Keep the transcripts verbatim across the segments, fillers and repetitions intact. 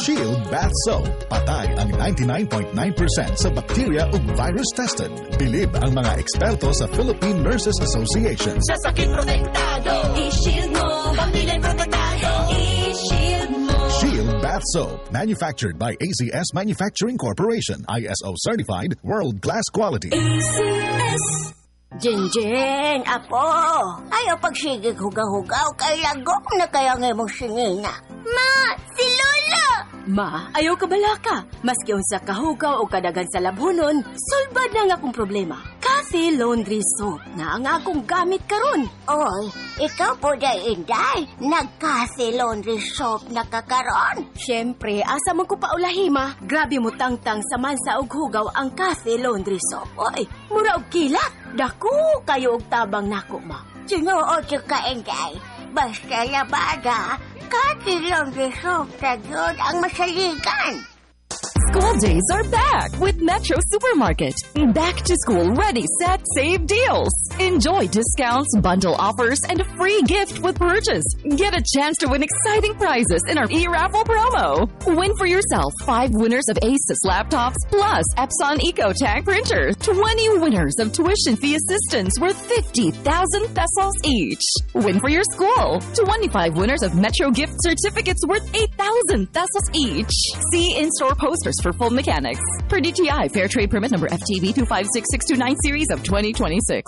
Shield Bath Soap. Patay ang ninety-nine point nine percent sa bacteria ug virus tested. Bilib ang mga eksperto sa Philippine Nurses Association. Sa sakit protektado, i-shield mo. Pamilya protektado, i-shield mo. Shield Bath Soap. Manufactured by A C S Manufacturing Corporation. I S O certified. World-class quality. A C S. Jinjing, apo. Ayaw pagsigig hugaw-hugaw kay lagok na kaya nga mong singina. Ma, si Lola! Ma, ayaw ka balaka. Maski unsa kahugaw o kadagan sa labhonon, sulbad na nga akong problema. Cathy Laundry Soap na ang akong gamit karon. Oy, ikaw po day inday. Nag-Cathy Laundry Soap na kakaron. Siyempre, asa man ko paulahima, grabe mo tangtang sa mansa og hugaw ang Cathy Laundry Soap. Oy, mura og kilat. Daku kayo og tabang nako, ma. Sinuod yung ka-inday. Basta labada, Cathy Laundry Soap na yun ang masaligan. School days are back with Metro Supermarket. Back to school ready, set, save deals. Enjoy discounts, bundle offers, and a free gift with purchase. Get a chance to win exciting prizes in our e-raffle promo. Win for yourself five winners of Asus laptops plus Epson EcoTank printer. twenty winners of tuition fee assistance worth fifty thousand pesos each. Win for your school. twenty-five winners of Metro gift certificates worth eight thousand pesos each. See in-store posters for full mechanics. Per D T I, Fair Trade Permit number F T V two five six six two nine series of twenty twenty-six.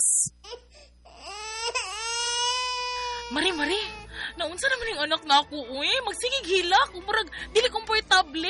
Mari, Mari, naunsa naman yung anak na ako, uy. Magsigig hilak, umurag, dili komportable.